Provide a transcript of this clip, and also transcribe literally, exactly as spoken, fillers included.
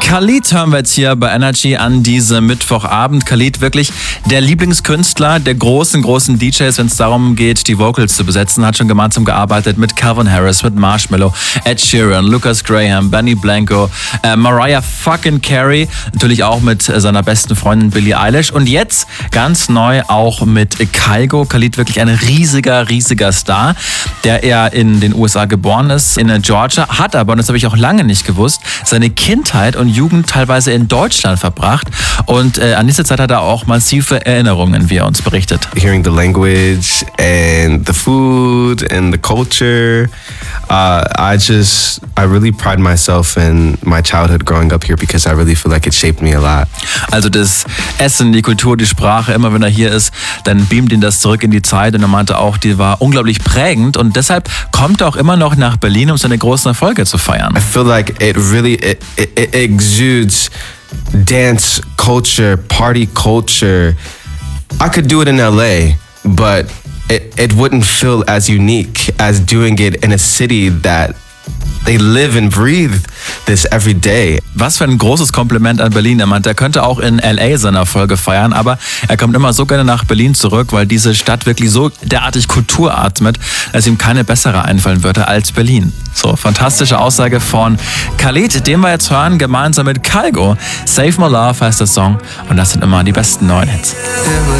Khalid hören wir jetzt hier bei Energy an diesem Mittwochabend. Khalid, wirklich der Lieblingskünstler der großen, großen D Js, wenn es darum geht, die Vocals zu besetzen. Hat schon gemeinsam gearbeitet mit Calvin Harris, mit Marshmello, Ed Sheeran, Lucas Graham, Benny Blanco, äh, Mariah fucking Carey. Natürlich auch mit äh, seiner besten Freundin Billie Eilish. Und jetzt ganz neu auch mit Kygo. Khalid wirklich ein riesiger, riesiger Star, der eher in den U S A geboren ist, in Georgia, hat aber, und das habe ich auch lange nicht gewusst, seine Kindheit und Jugend teilweise in Deutschland verbracht. Und äh, an diese Zeit hat er auch massive Erinnerungen, wie er uns berichtet. Hearing the language and the food and the culture, uh, I just, I really pride myself in my childhood growing up here because I really feel like it shaped me a lot. Also das Essen, die Kultur, die Sprache, immer wenn er hier ist, dann beamt ihn das zurück in die Zeit, und er meinte auch, die war unglaublich prägend, und deshalb kommt er auch immer noch nach Berlin, um seine großen Erfolge zu feiern. I feel like it really, it, it, it exudes dance culture, party culture. I could do it in L A, but it, it wouldn't feel as unique as doing it in a city that they live and breathe this every day. Was für ein großes Kompliment an Berlin. Er meint, er könnte auch in L A seine Erfolge feiern, aber er kommt immer so gerne nach Berlin zurück, weil diese Stadt wirklich so derartig Kultur atmet, dass ihm keine bessere einfallen würde als Berlin. So, fantastische Aussage von Khalid, den wir jetzt hören, gemeinsam mit Kygo. Save My Love heißt der Song, und das sind immer die besten neuen Hits.